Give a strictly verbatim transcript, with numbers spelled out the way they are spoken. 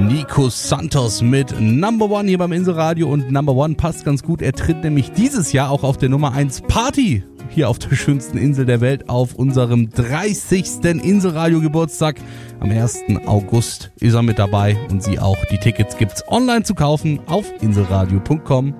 Nico Santos mit Number One hier beim Inselradio und Number One passt ganz gut. Er tritt nämlich dieses Jahr auch auf der Nummer eins Party hier auf der schönsten Insel der Welt auf unserem dreißigsten Inselradio-Geburtstag. Am ersten August ist er mit dabei und Sie auch. Die Tickets gibt's online zu kaufen auf inselradio punkt com.